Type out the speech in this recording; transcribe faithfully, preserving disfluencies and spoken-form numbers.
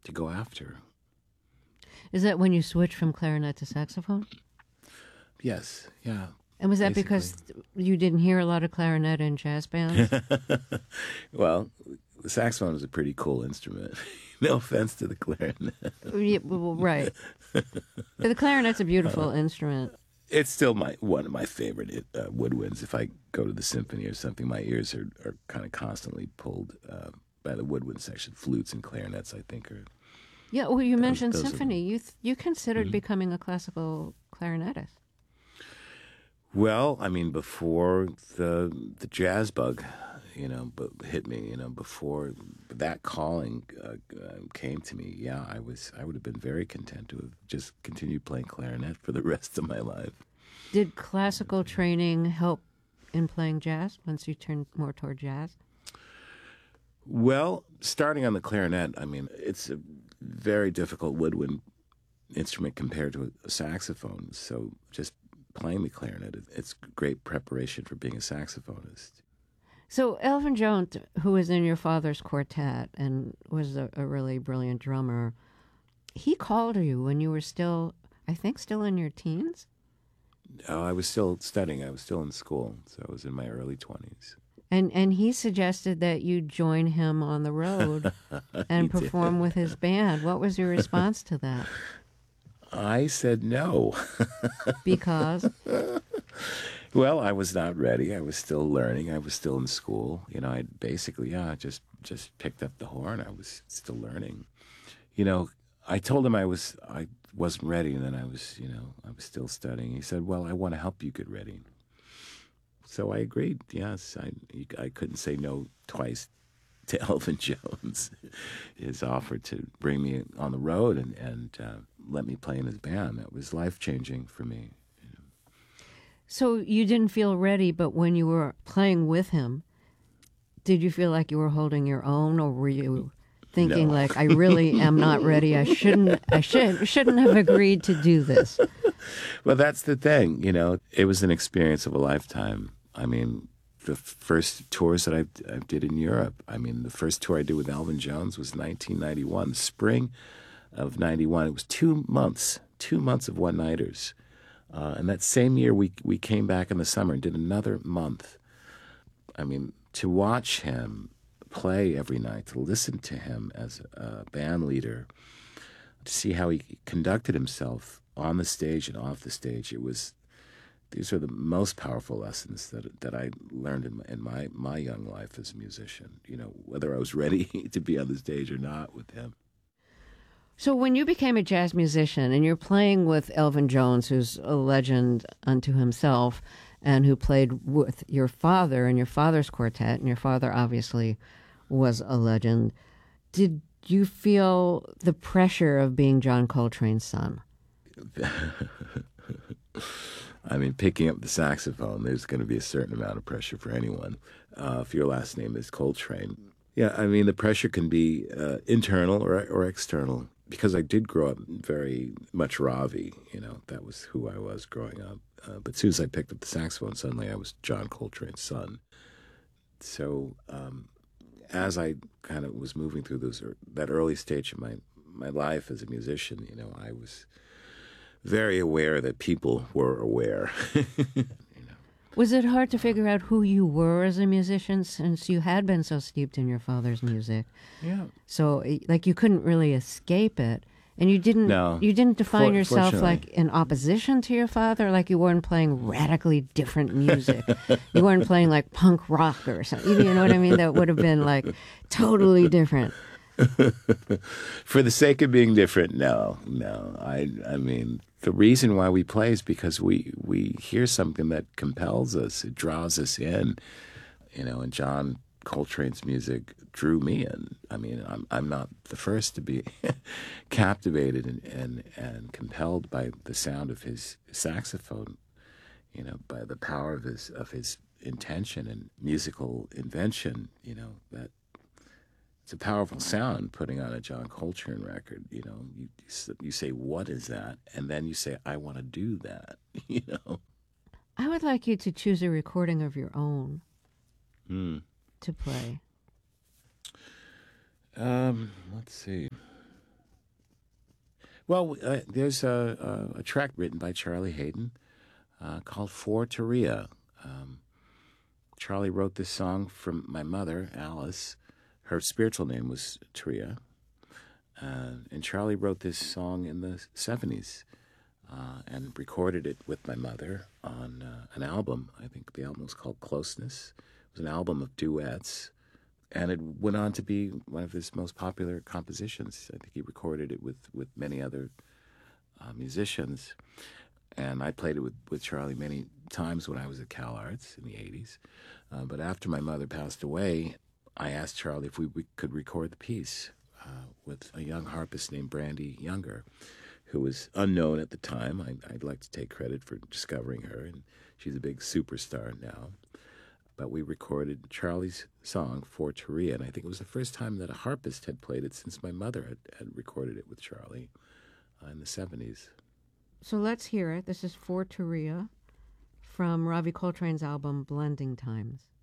to go after. Is that when you switched from clarinet to saxophone? Yes, yeah. And was that Basically. because you didn't hear a lot of clarinet in jazz bands? Well, the saxophone is a pretty cool instrument. No offense to the clarinet. Yeah, well, right. But the clarinet's a beautiful uh, instrument. It's still my one of my favorite uh, woodwinds. If I go to the symphony or something, my ears are, are kind of constantly pulled uh, by the woodwind section. Flutes and clarinets, I think, are... Yeah, well, you those, mentioned those symphony. You th- you considered mm-hmm. becoming a classical clarinetist. Well, I mean, before the the jazz bug, you know, but hit me, you know, before that calling uh, uh, came to me, yeah, I was, I would have been very content to have just continued playing clarinet for the rest of my life. Did classical training help in playing jazz once you turned more toward jazz? Well, starting on the clarinet, I mean, it's a very difficult woodwind instrument compared to a, a saxophone. So just playing the clarinet, it's great preparation for being a saxophonist. So Elvin Jones, who was in your father's quartet and was a, a really brilliant drummer, he called you when you were still, I think, still in your teens? Oh, I was still studying. I was still in school, so I was in my early twenties. And and he suggested that you join him on the road and perform did. with his band. What was your response to that? I said no. Because? Well, I was not ready. I was still learning. I was still in school. You know, I basically, yeah, just just picked up the horn. I was still learning. You know, I told him I was I wasn't ready, and then I was, you know, I was still studying. He said, "Well, I want to help you get ready." So I agreed. Yes, I I couldn't say no twice to Elvin Jones. His offer to bring me on the road and and uh, let me play in his band, that was life changing for me. So you didn't feel ready, but when you were playing with him, did you feel like you were holding your own, or were you thinking no. like, I really am not ready. I shouldn't. I should shouldn't have agreed to do this. Well, that's the thing. You know, it was an experience of a lifetime. I mean, the first tours that I, I did in Europe. I mean, the first tour I did with Elvin Jones was nineteen ninety-one, spring of ninety-one. It was two months, two months of one-nighters. Uh, and that same year, we we came back in the summer and did another month. I mean, to watch him play every night, to listen to him as a band leader, to see how he conducted himself on the stage and off the stage, it was, these are the most powerful lessons that that I learned in my, in my, my young life as a musician, you know, whether I was ready to be on the stage or not with him. So when you became a jazz musician and you're playing with Elvin Jones, who's a legend unto himself, and who played with your father and your father's quartet, and your father obviously was a legend, did you feel the pressure of being John Coltrane's son? I mean, picking up the saxophone, there's going to be a certain amount of pressure for anyone. Uh, if your last name is Coltrane. Yeah, I mean, the pressure can be uh, internal or, or external. Because I did grow up very much Ravi, you know, that was who I was growing up. Uh, but as soon as I picked up the saxophone, suddenly I was John Coltrane's son. So um, as I kind of was moving through those that early stage of my, my life as a musician, you know, I was very aware that people were aware. Was it hard to figure out who you were as a musician since you had been so steeped in your father's music? Yeah. So, like, you couldn't really escape it, and you didn't. No. You didn't define For, yourself like in opposition to your father. Like you weren't playing radically different music. You weren't playing like punk rock or something. You know what I mean? That would have been like totally different. For the sake of being different, no, no. I, I mean, the reason why we play is because we, we hear something that compels us. It draws us in, you know. And John Coltrane's music drew me in. I mean, I'm I'm not the first to be captivated and, and and compelled by the sound of his saxophone, you know, by the power of his of his intention and musical invention, you know, that. It's a powerful sound putting on a John Coltrane record. You know, you you say, "What is that?" And then you say, "I want to do that." You know. I would like you to choose a recording of your own mm. to play. Um, let's see. Well, uh, there's a, a, a track written by Charlie Hayden uh, called For Taria. Um, Charlie wrote this song from my mother, Alice. Her spiritual name was Taria. Uh, and Charlie wrote this song in the seventies uh, and recorded it with my mother on uh, an album. I think the album was called Closeness. It was an album of duets. And it went on to be one of his most popular compositions. I think he recorded it with, with many other uh, musicians. And I played it with, with Charlie many times when I was at Cal Arts in the eighties. Uh, but after my mother passed away, I asked Charlie if we, we could record the piece uh, with a young harpist named Brandy Younger, who was unknown at the time. I, I'd like to take credit for discovering her, and she's a big superstar now. But we recorded Charlie's song, For Taria, and I think it was the first time that a harpist had played it since my mother had, had recorded it with Charlie uh, in the seventies. So let's hear it. This is For Taria from Ravi Coltrane's album Blending Times.